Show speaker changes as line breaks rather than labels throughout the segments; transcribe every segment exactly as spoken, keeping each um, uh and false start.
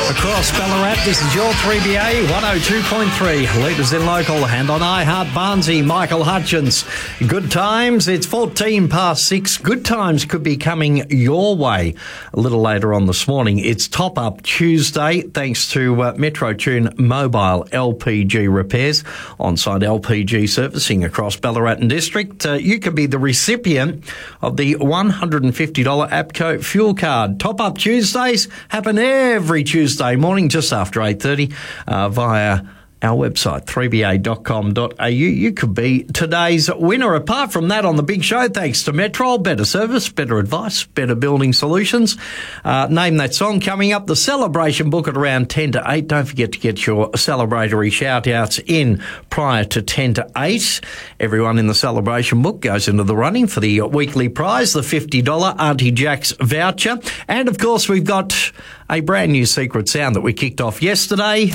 Across Ballarat, this is your three B A one oh two point three. Leaders in local and on iHeart Barnsley, Michael Hutchins. Good times, it's fourteen past six. Good times could be coming your way a little later on this morning. It's Top Up Tuesday, thanks to uh, Metro Tune Mobile L P G repairs, on-site L P G servicing across Ballarat and District. Uh, you could be the recipient of the one hundred fifty dollars APCO fuel card. Top Up Tuesdays happen every Tuesday morning just after eight thirty uh, via our website, three b a dot com dot a u. You could be today's winner. Apart from that, on the big show, thanks to Metrol, better service, better advice, better building solutions. Uh, name that song coming up. The celebration book at around ten to eight. Don't forget to get your celebratory shout-outs in prior to ten to eight. Everyone in the celebration book goes into the running for the weekly prize, the fifty dollars Auntie Jack's voucher. And, of course, we've got a brand new secret sound that we kicked off yesterday.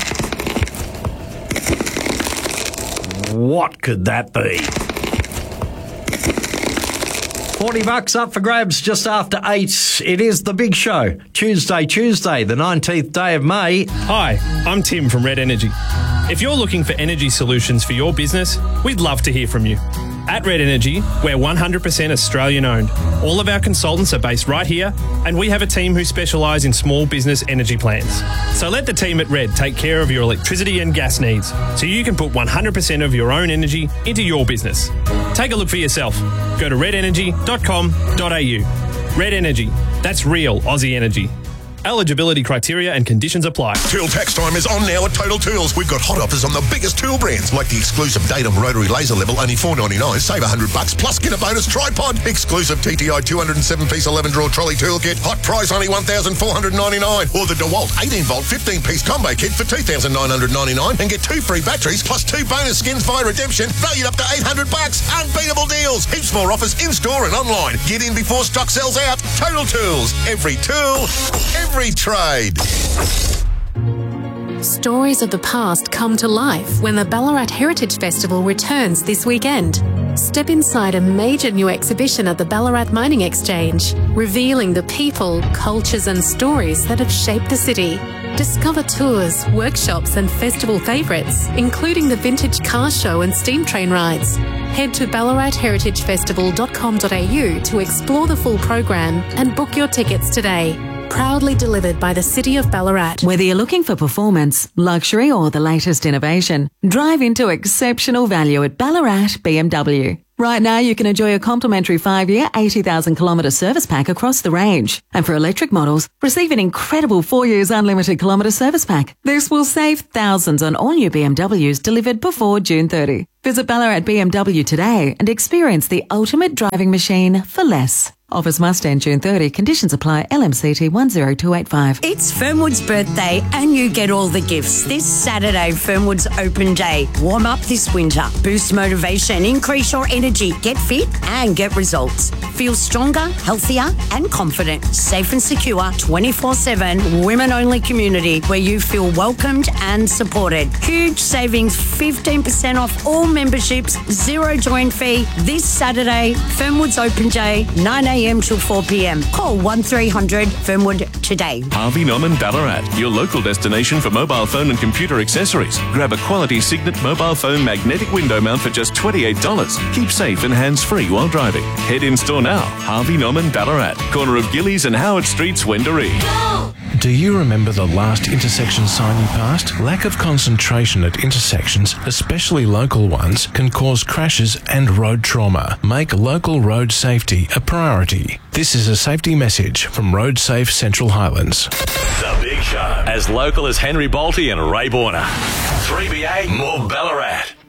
What could that be? forty bucks up for grabs just after eight. It is the big show. Tuesday, Tuesday, the nineteenth day of May.
Hi, I'm Tim from Red Energy. If you're looking for energy solutions for your business, we'd love to hear from you. At Red Energy, we're one hundred percent Australian owned. All of our consultants are based right here, and we have a team who specialise in small business energy plans. So let the team at Red take care of your electricity and gas needs, so you can put one hundred percent of your own energy into your business. Take a look for yourself. Go to red energy dot com dot a u. Red Energy, that's real Aussie energy. Eligibility criteria and conditions apply.
Tool tax time is on now at Total Tools. We've got hot offers on the biggest tool brands, like the exclusive Datum rotary laser level, only four ninety-nine. Save one hundred bucks, plus get a bonus tripod. Exclusive T T I two oh seven piece eleven drawer trolley toolkit. Hot price only one thousand four hundred ninety-nine. Or the DeWalt eighteen volt fifteen piece combo kit for two thousand nine hundred ninety-nine and get two free batteries plus two bonus skins via redemption, valued up to eight hundred bucks. Unbeatable deals. Heaps more offers in store and online. Get in before stock sells out. Total Tools. Every tool, every trade.
Stories of the past come to life when the Ballarat Heritage Festival returns this weekend. Step inside a major new exhibition at the Ballarat Mining Exchange, revealing the people, cultures and stories that have shaped the city. Discover tours, workshops and festival favourites, including the vintage car show and steam train rides. Head to ballarat heritage festival dot com dot a u to explore the full program and book your tickets today. Proudly delivered by the City of Ballarat.
Whether you're looking for performance, luxury or the latest innovation, drive into exceptional value at Ballarat B M W. Right now you can enjoy a complimentary five-year, eighty thousand kilometre service pack across the range. And for electric models, receive an incredible four years unlimited kilometre service pack. This will save thousands on all new B M Ws delivered before June thirtieth. Visit Ballarat B M W today and experience the ultimate driving machine for less. Offers must end June thirtieth. Conditions apply. L M C T one zero two eight five.
It's Fernwood's birthday and you get all the gifts. This Saturday, Fernwood's Open Day. Warm up this winter. Boost motivation, increase your energy, get fit and get results. Feel stronger, healthier and confident. Safe and secure, twenty-four seven, women-only community where you feel welcomed and supported. Huge savings, fifteen percent off all memberships, zero join fee. This Saturday, Fernwood's Open Day, nine a m till four p m. Call one three hundred Fernwood today.
Harvey Norman Ballarat, your local destination for mobile phone and computer accessories. Grab a quality Signet mobile phone magnetic window mount for just twenty-eight dollars. Keep safe and hands-free while driving. Head in store now. Harvey Norman Ballarat, corner of Gillies and Howard Streets, Wendouree.
Do you remember the last intersection sign you passed? Lack of concentration at intersections, especially local ones, can cause crashes and road trauma. Make local road safety a priority. This is a safety message from Road Safe Central Highlands.
The Big Show, as local as Henry Bolte and Ray Borner. three B A, more Ballarat.